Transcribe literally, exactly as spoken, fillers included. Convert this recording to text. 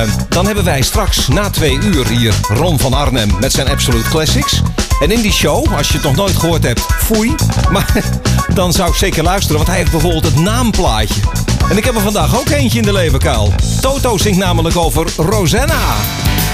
Dan hebben wij straks na twee uur hier Ron van Arnhem met zijn Absolute Classics. En in die show, als je het nog nooit gehoord hebt, foei. Maar dan zou ik zeker luisteren, want hij heeft bijvoorbeeld het naamplaatje. En ik heb er vandaag ook eentje in de leeuwenkuil. Toto zingt namelijk over Rosanna.